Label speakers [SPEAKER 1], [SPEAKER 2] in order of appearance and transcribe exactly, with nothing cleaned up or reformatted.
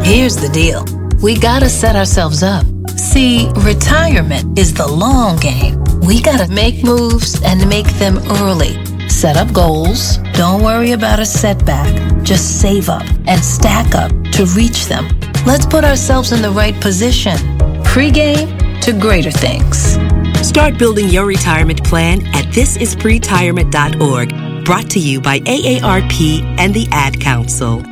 [SPEAKER 1] Here's the deal. We gotta set ourselves up. See, retirement is the long game. We gotta make moves and make them early. Set up goals. Don't worry about a setback. Just save up and stack up to reach them. Let's put ourselves in the right position. Pre-game to greater things.
[SPEAKER 2] Start building your retirement plan at this is pre tirement dot org. Brought to you by A A R P and the Ad Council.